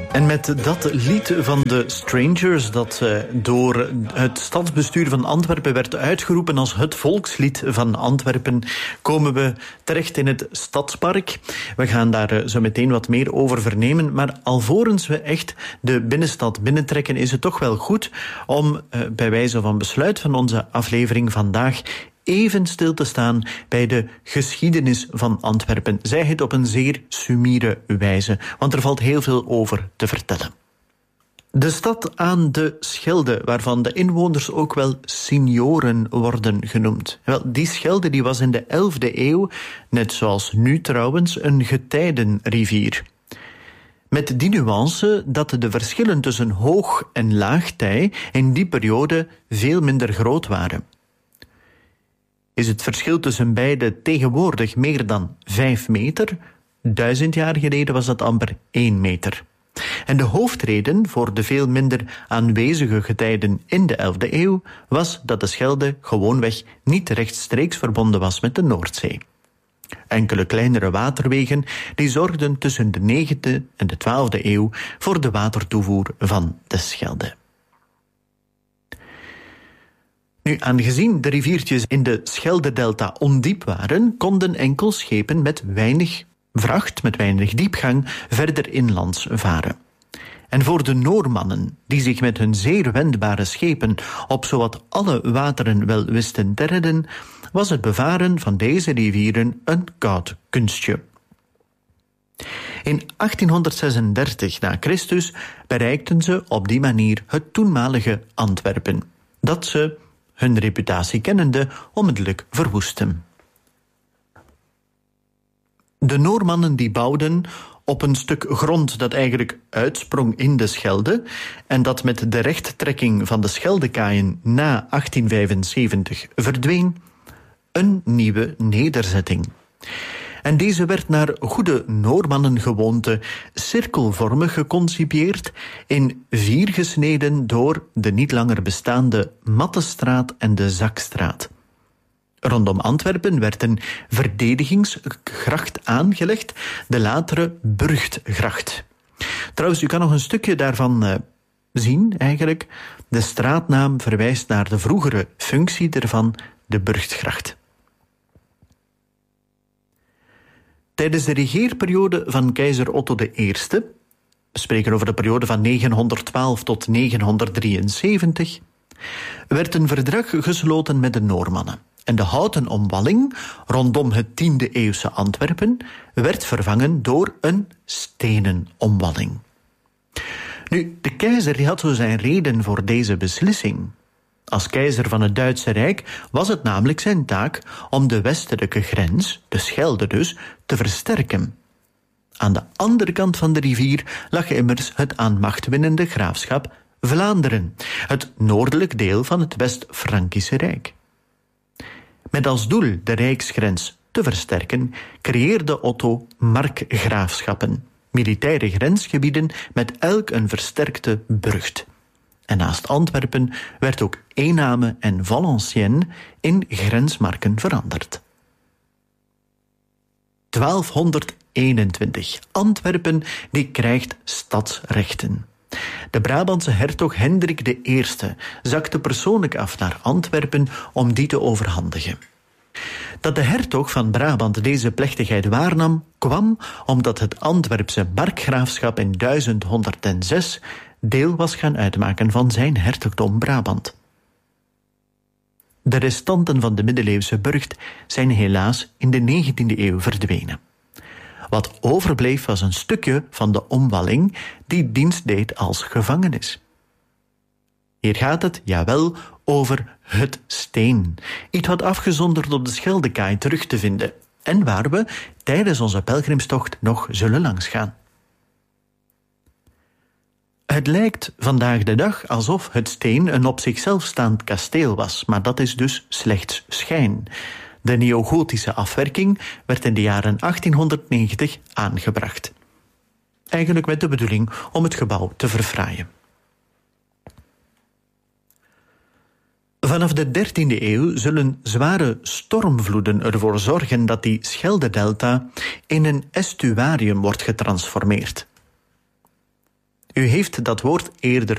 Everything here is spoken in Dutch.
En met dat lied van de Strangers, dat door het stadsbestuur van Antwerpen werd uitgeroepen als het volkslied van Antwerpen, komen we terecht in het Stadspark. We gaan daar zo meteen wat meer over vernemen, maar alvorens we echt de binnenstad binnentrekken, is het toch wel goed om bij wijze van besluit van onze aflevering vandaag even stil te staan bij de geschiedenis van Antwerpen. Zij het op een zeer summiere wijze, want er valt heel veel over te vertellen. De stad aan de Schelde, waarvan de inwoners ook wel senioren worden genoemd. Wel, die Schelde die was in de 11e eeuw, net zoals nu trouwens, een getijdenrivier. Met die nuance dat de verschillen tussen hoog- en laagtij in die periode veel minder groot waren. Is het verschil tussen beide tegenwoordig meer dan 5 meter? 1000 jaar geleden was dat amper 1 meter. En de hoofdreden voor de veel minder aanwezige getijden in de 11e eeuw was dat de Schelde gewoonweg niet rechtstreeks verbonden was met de Noordzee. Enkele kleinere waterwegen die zorgden tussen de 9e en de 12e eeuw voor de watertoevoer van de Schelde. Nu, aangezien de riviertjes in de Scheldedelta ondiep waren, konden enkel schepen met weinig vracht, met weinig diepgang, verder inlands varen. En voor de Noormannen, die zich met hun zeer wendbare schepen op zowat alle wateren wel wisten te redden, was het bevaren van deze rivieren een koud kunstje. In 1836 na Christus bereikten ze op die manier het toenmalige Antwerpen, dat ze, hun reputatie kennende, onmiddellijk verwoesten. De Noormannen die bouwden op een stuk grond dat eigenlijk uitsprong in de Schelde en dat met de rechttrekking van de Scheldekaaien na 1875 verdween, een nieuwe nederzetting. En deze werd naar goede Noormannengewoonte cirkelvormig geconcipieerd, in 4 gesneden door de niet langer bestaande Mattestraat en de Zakstraat. Rondom Antwerpen werd een verdedigingsgracht aangelegd, de latere Burchtgracht. Trouwens, u kan nog een stukje daarvan zien, eigenlijk. De straatnaam verwijst naar de vroegere functie ervan, de Burchtgracht. Tijdens de regeerperiode van keizer Otto I, we spreken over de periode van 912 tot 973, werd een verdrag gesloten met de Noormannen. En de houten omwalling rondom het 10e-eeuwse Antwerpen werd vervangen door een stenen omwalling. Nu, de keizer die had zo zijn reden voor deze beslissing. Als keizer van het Duitse Rijk was het namelijk zijn taak om de westelijke grens, de Schelde dus, te versterken. Aan de andere kant van de rivier lag immers het aan macht winnende graafschap Vlaanderen, het noordelijk deel van het West-Frankische Rijk. Met als doel de rijksgrens te versterken, creëerde Otto markgraafschappen, militaire grensgebieden met elk een versterkte burcht. En naast Antwerpen werd ook Eename en Valenciennes in grensmarken veranderd. 1221. Antwerpen die krijgt stadsrechten. De Brabantse hertog Hendrik I zakte persoonlijk af naar Antwerpen om die te overhandigen. Dat de hertog van Brabant deze plechtigheid waarnam, kwam omdat het Antwerpse markgraafschap in 1106 deel was gaan uitmaken van zijn hertogdom Brabant. De restanten van de middeleeuwse burcht zijn helaas in de 19e eeuw verdwenen. Wat overbleef was een stukje van de omwalling die dienst deed als gevangenis. Hier gaat het, jawel, over het Steen. Iets wat afgezonderd op de Scheldekaai terug te vinden en waar we tijdens onze pelgrimstocht nog zullen langsgaan. Het lijkt vandaag de dag alsof het Steen een op zichzelf staand kasteel was, maar dat is dus slechts schijn. De neogotische afwerking werd in de jaren 1890 aangebracht. Eigenlijk met de bedoeling om het gebouw te verfraaien. Vanaf de 13e eeuw zullen zware stormvloeden ervoor zorgen dat die Scheldedelta in een estuarium wordt getransformeerd. U heeft dat woord eerder